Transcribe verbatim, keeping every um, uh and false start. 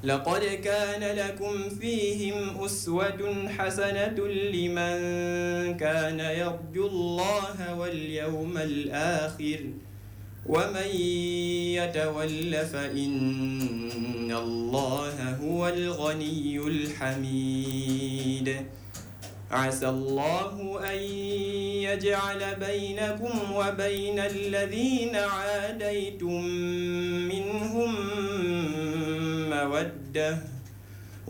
لقد كان لكم فيهم أسوة حسنة لمن كان يرجو الله واليوم الآخر ومن يتول فإن الله هو الغني الحميد عسى الله أن يجعل بينكم وبين الذين عاديتم منهم مودة